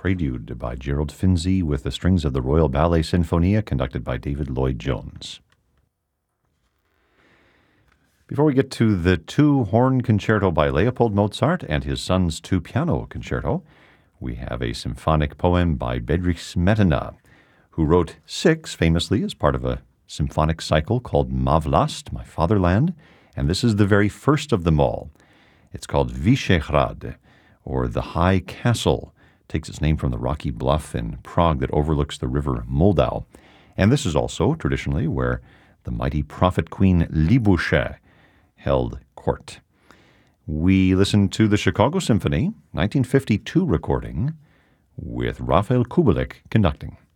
Prelude by Gerald Finzi with the strings of the Royal Ballet Sinfonia conducted by David Lloyd-Jones. Before we get to the two-horn concerto by Leopold Mozart and his son's two-piano concerto, we have a symphonic poem by Bedřich Smetana, who wrote 6 famously as part of a symphonic cycle called Má vlast, My Fatherland, and this is the very first of them all. It's called Vyšehrad, or The High Castle. It takes its name from the rocky bluff in Prague that overlooks the river Moldau. And this is also, traditionally, where the mighty prophet queen Libusche held court. We listened to the Chicago Symphony, 1952 recording, with Rafael Kubelik conducting.